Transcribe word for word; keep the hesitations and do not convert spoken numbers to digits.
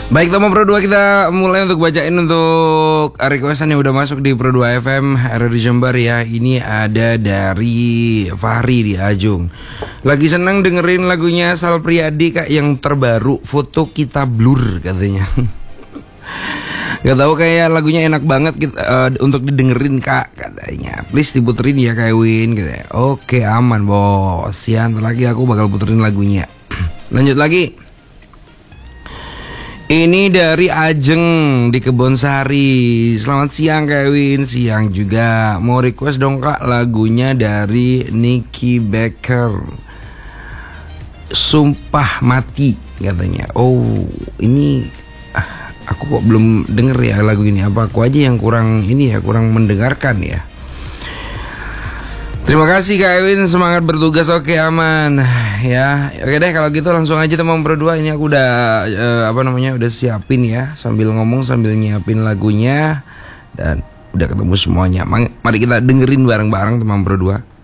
Baik teman Pro dua, kita mulai untuk bacain untuk requestan yang udah masuk di Pro dua F M R R I Jember ya. Ini ada dari Fahri di Ajung. Lagi senang dengerin lagunya Sal Priadi kak, yang terbaru Foto Kita Blur katanya. Gak tahu, kayak lagunya enak banget kita, uh, untuk didengerin kak katanya. Please diputerin ya Kak Win katanya. Oke aman bos. Ya ntar lagi aku bakal puterin lagunya. Lanjut lagi. Ini dari Ajeng di Kebonsari. Selamat siang Kevin, siang juga. Mau request dong kak lagunya dari Nicky Baker, Sumpah Mati katanya. Oh ini ah, aku kok belum denger ya lagu ini. Apa aku aja yang kurang ini ya, kurang mendengarkan ya. Terima kasih Kak Ewin, semangat bertugas. Oke aman ya. Oke deh kalau gitu langsung aja teman Pro dua. Ini aku udah eh, apa namanya udah siapin ya, sambil ngomong sambil nyiapin lagunya dan udah ketemu semuanya. Mari kita dengerin bareng-bareng teman Pro dua.